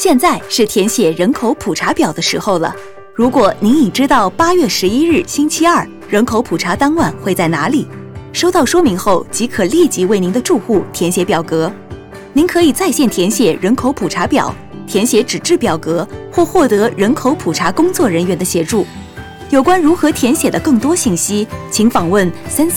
现在是填写人口普查表的时候了。如果您已知道8月11日星期二人口普查当晚会在哪里，收到说明后即可立即为您的住户填写表格。您可以在线填写人口普查表，填写纸质表格，或获得人口普查工作人员的协助。有关如何填写的更多信息，请访问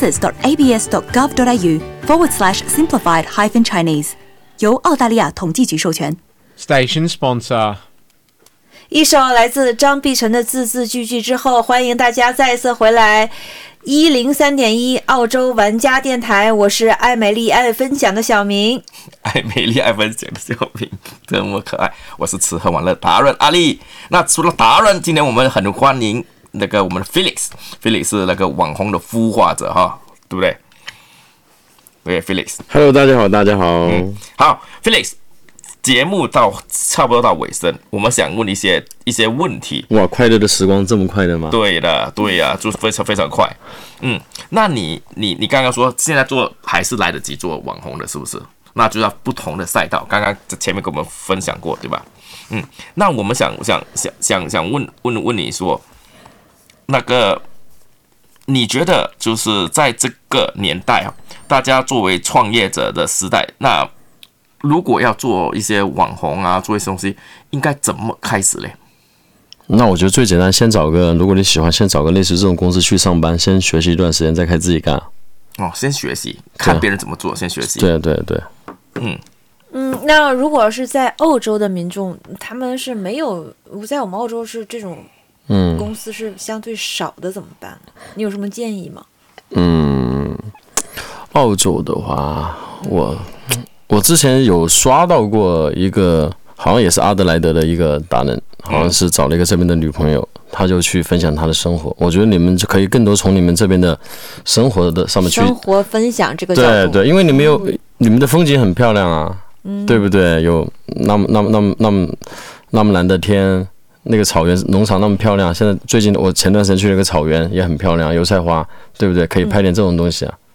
census.abs.gov.au/simplified-chinese， 由澳大利亚统计局授权。 Station sponsor。 一首来自张碧晨的字字句句之后，欢迎大家再次回来103.1澳洲玩家电台，我是爱美丽爱分享的小明。 爱美丽爱分享的小明这么可爱，我是吃喝玩乐达人阿力。那除了达人，今天我们很欢迎那个我们的 Felix 是那个网红的孵化者哈，对不对？对 ，Felix。Hello， 大家好，大家好。 好 ，Felix。节目差不多到尾声，我们想问一些问题。 哇，快乐的时光这么快的吗？ 对的，对呀，就非常非常快。那你刚刚说现在做还是来得及做网红的，是不是？那就要不同的赛道，刚刚前面跟我们分享过，对吧？那我们想问你说，那个你觉得就是在这个年代大家作为创业者的时代，那如果要做一些网红啊，做一些东西，应该怎么开始嘞？ 那我觉得最简单，如果你喜欢，先找个类似这种公司去上班，先学习一段时间，再开始自己干。 先学习，看别人怎么做，先学习。 对。 那如果是在澳洲的民众，他们是没有，在我们澳洲是这种公司是相对少的，怎么办？你有什么建议吗？ 澳洲的话，我之前有刷到过一个，好像也是阿德莱德的一个达人，好像是找了一个这边的女朋友，他就去分享他的生活。我觉得你们就可以更多从你们这边的生活的上面去生活分享这个角度。 对，因为你们的风景很漂亮啊，对不对？有那么蓝的天，那个草原农场那么漂亮。现在最近我前段时间去了个草原，也很漂亮，油菜花，对不对？可以拍点这种东西啊。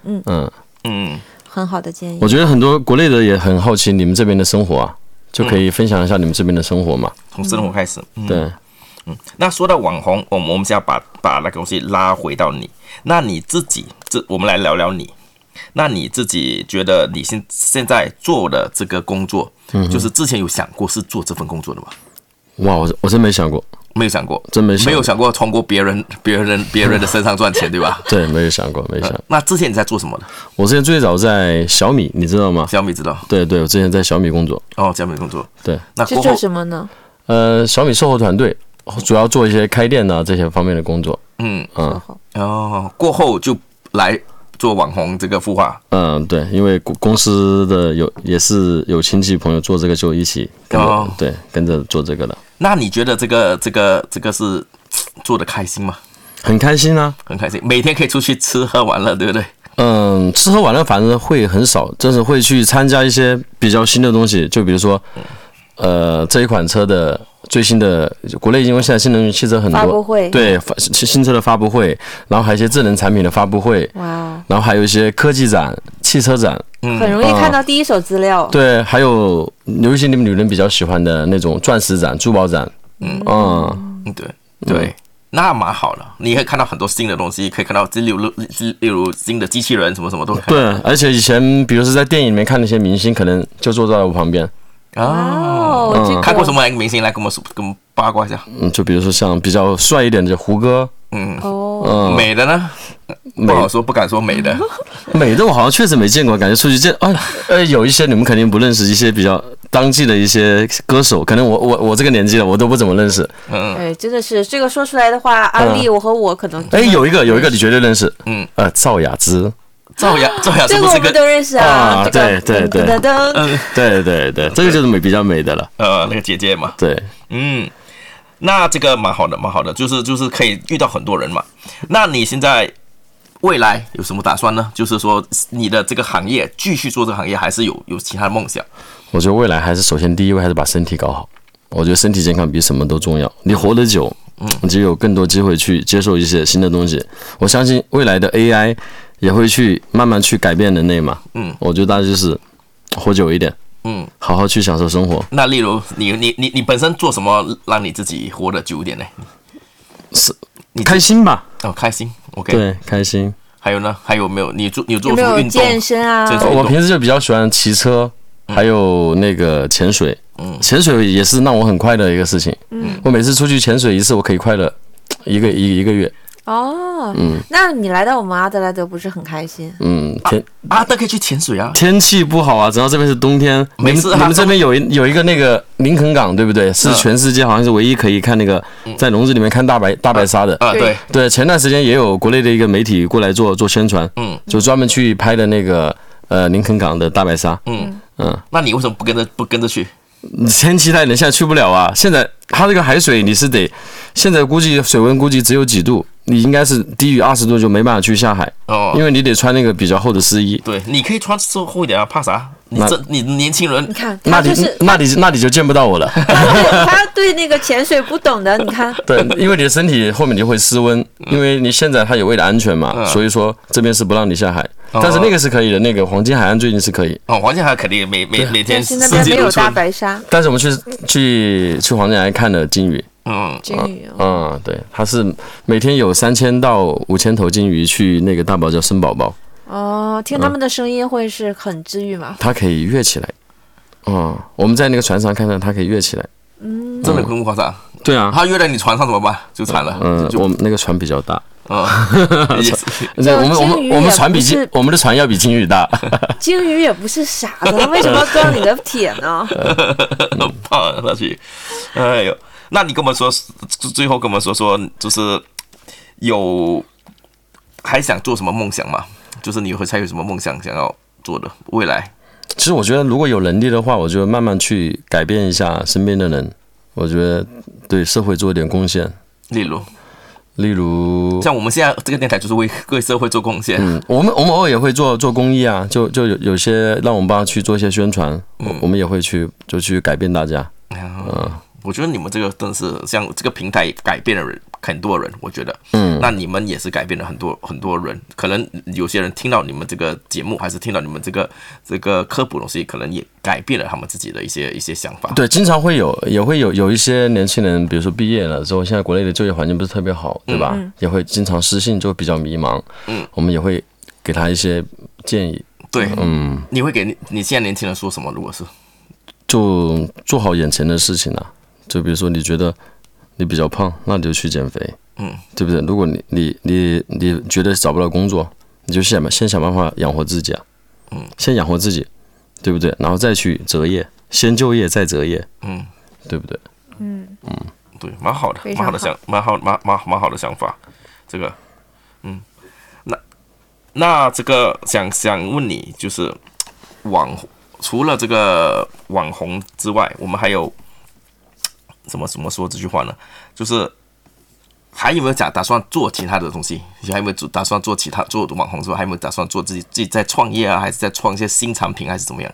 很好的建议。 我觉得很多国内的也很好奇你们这边的生活啊，就可以分享一下你们这边的生活嘛。 从生活开始。 对。 那说到网红，我们现在把那个东西拉回到你。那你自己，我们来聊聊你。那你自己觉得你现在做的这个工作，就是之前有想过是做这份工作的吗？ 哇，我真没想过。 没有想过， 真没有想过通过别人的身上赚钱，对吧？ 对，没有想过。 那之前你在做什么的？ 我之前最早在小米，你知道吗？ 小米知道。 对，我之前在小米工作。 小米工作。对。 那是做什么呢？ 小米售后团队，主要做一些开店啊这些方面的工作。 过后就来做网红这个孵化。 对，因为公司的也是有亲戚朋友做这个，就一起跟着做这个的。 那你觉得这个是做的开心吗？ 很开心啊， 很开心，每天可以出去吃喝玩乐，对不对？ 吃喝玩乐反正会很少，就是会去参加一些比较新的东西，就比如说，这一款车的最新的，国内因为现在新能源汽车很多， 发布会， 对，新车的发布会，然后还有一些智能产品的发布会， 哇， 然后还有一些科技展、汽车展， 很容易看到第一手资料。 对，还有一些你们女人比较喜欢的那种钻石展、珠宝展， 对，那蛮好的。你可以看到很多新的东西，可以看到例如新的机器人什么什么都可以看。 对，而且以前比如是在电影里面看那些明星，可能就坐在我旁边。 看过什么明星来跟我们八卦一下？ 就比如说像比较帅一点的胡歌。 美的呢？不好说，不敢说美的。 美的我好像确实没见过，感觉出去见有一些你们肯定不认识，一些比较当季的一些歌手，可能我这个年纪了，我都不怎么认识。 真的是这个说出来的话，阿丽，我和我可能有一个你绝对认识，赵雅芝。 赵雅这个我们都认识啊。 对，对，这个就是比较美的了。 那个姐姐嘛。 对， 那这个蛮好的，就是可以遇到很多人嘛。那你现在未来有什么打算呢？就是说你的这个行业继续做这个行业，还是有其他的梦想？ 我觉得未来还是首先第一位还是把身体搞好。我觉得身体健康比什么都重要。你活得久，你就有更多机会去接受一些新的东西。我相信未来的 AI 也会去慢慢去改变人类嘛。我觉得大家就是活久一点。 好好去享受生活。 那例如你本身做什么让你自己活得久一点呢？ 是你开心吧？ 哦，开心 ，OK， 对，开心。 还有呢？还有没有？你做有什么运动？ 健身啊？ 我平时就比较喜欢骑车，还有那个潜水。潜水也是让我很快乐的一个事情。我每次出去潜水一次，我可以快乐一个月。 哦，那你来到我们阿德莱德不是很开心？ 阿德可以去潜水啊。 天气不好啊，只要这边是冬天。你们这边有一个那个林肯港，对不对？是全世界好像是唯一可以看那个在笼子里面看大白鲨的。对，前段时间也有国内的一个媒体过来做宣传，就专门去拍的那个林肯港的大白鲨。 那你为什么不跟着去？ 天气太冷，现在去不了啊。现在它这个海水你是得，现在估计水温只有几度，你应该是低于20度就没办法去下海，因为你得穿那个比较厚的湿衣。 对，你可以穿厚一点啊，怕啥？你年轻人， 你看， 那你就见不到我了。 他对那个潜水不懂的，你看。 对，因为你的身体后面就会失温，因为你现在它也为了安全嘛，所以说这边是不让你下海。但是那个是可以的，那个黄金海岸最近是可以。 黄金海岸肯定每天是那边没有大白鲨。 但是我们去黄金海岸看了金鱼。 金鱼。 对，它是每天有3000到5000头金鱼去那个大堡礁生宝宝。 听他们的声音会是很治愈吗？ 它可以跃起来。我们在那个船上看到它可以跃起来。 真的这么夸张？ 对啊。 它跃在你船上怎么办？就惨了。 我们那个船比较大。 我们的船要比鲸鱼大。 鲸鱼也不是傻子，它为什么要装你的铁呢？ 胖下去，哎呦！那你跟我们说，最后跟我们说，就是还想做什么梦想吗？就是你还有什么梦想想要做的未来？ 其实我觉得，如果有能力的话，我就慢慢去改变一下身边的人，我觉得对社会做一点贡献。例如，像我们现在这个电台就是为社会做贡献。 我们偶尔也会做公益啊，就有些让我们帮他去做一些宣传，我们也会去改变大家。 我觉得你们这个真的是像这个平台改变了很多人，我觉得，那你们也是改变了很多人。可能有些人听到你们这个节目，还是听到你们这个科普东西，可能也改变了他们自己的一些想法。 对，经常也会有一些年轻人，比如说毕业了之后，现在国内的就业环境不是特别好，对吧？也会经常失信，就比较迷茫。我们也会给他一些建议。 对，你会给你现在年轻人说什么？如果是就做好眼前的事情啊。就比如说，你觉得你比较胖，那你就去减肥，对不对？如果你觉得找不到工作，你就先想办法养活自己啊，先养活自己，对不对？然后再去择业，先就业再择业，对不对？ 对，蛮好的，蛮好的想法，这个，那这个想问你，就是除了这个网红之外，我们还有。怎么说这句话呢？就是还有没有打算做其他的东西？还有没有打算做网红之外，还有没有打算做自己在创业啊，还是在创一些新产品，还是怎么样？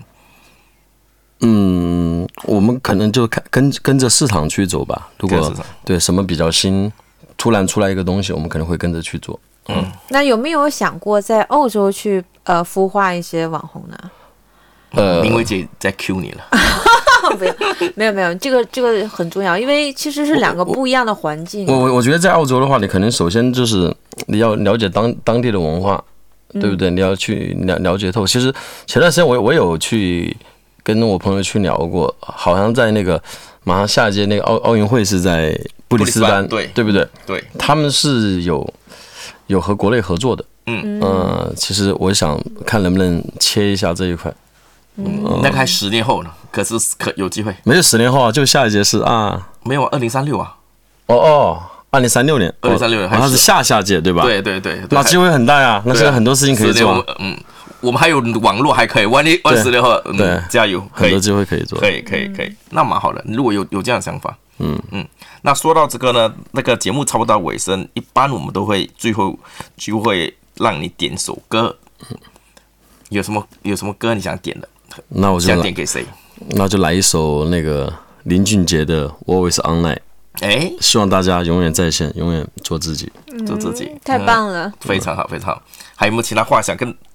我们可能就跟着市场去走吧。如果对什么比较新，突然出来一个东西，我们可能会跟着去做。 那有没有想过在欧洲去孵化一些网红呢？ 明威姐在 Q 你了。 没有，这个很重要，因为其实是两个不一样的环境。 我觉得在澳洲的话，你可能首先就是你要了解当地的文化，对不对？你要去了解透。其实前段时间我有去跟我朋友去聊过，好像在那个马上下一届那个奥运会是在布里斯班，对不对？ 对，他们是有和国内合作的。其实我想看能不能切一下这一块。 那个还10年后呢，可是有机会。 没有10年后啊，就下一届是啊， 没有2036啊。 2036年 ，2036年， 它是下届对吧？ 对， 那机会很大呀，那现在很多事情可以做。 我们还有网络还可以，万一10年后，加油， 很多机会可以做， 可以，那蛮好的。如果有这样的想法，那说到这个呢，那个节目差不多到尾声，一般我们都会最后就会让你点首歌，有什么歌你想点的？ 那我就想点给谁？ 那就来一首那个林俊杰的《Always Online》。希望大家永远在线，永远做自己， 做自己， 太棒了， 非常好，非常好。还有没有其他话想跟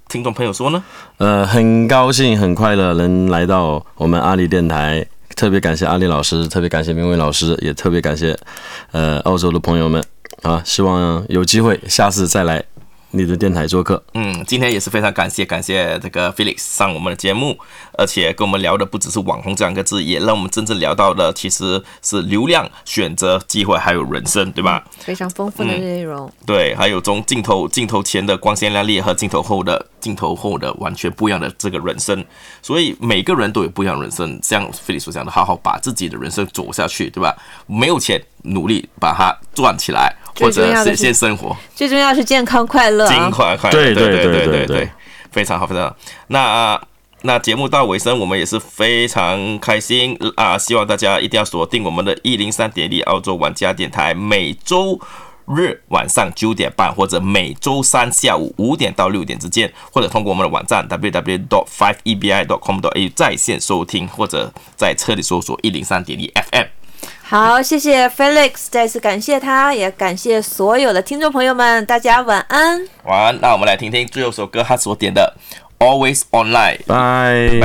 听众朋友说呢？ 很高兴很快乐能来到我们阿里电台，特别感谢阿里老师，特别感谢明伟老师，也特别感谢澳洲的朋友们啊，希望有机会下次再来你的电台做客。 今天也是非常感谢这个 Felix 上我们的节目，而且跟我们聊的不只是网红这两个字，也让我们真正聊到的其实是流量、选择、机会还有人生，对吧？ 非常丰富的内容。 对，还有从镜头前的光鲜亮丽和镜头后的完全不一样的这个人生，所以每个人都有不一样的人生。像 Felix 所讲的，好好把自己的人生走下去，对吧？没有钱，努力把它赚起来，或者实现生活。最重要是健康快乐啊！快乐，对，非常好，非常好。那节目到尾声，我们也是非常开心啊！希望大家一定要锁定我们的103.1澳洲玩家电台，每周日晚上9点半，或者每周三下午5点到6点之间，或者通过我们的网站 www.5ebi.com.au 在线收听，或者在车里搜索103.1 FM。 好，谢谢 Felix， 再次感谢他，也感谢所有的听众朋友们，大家晚安。 晚安。那我们来听听最后首歌他所点的 Always Online。 拜。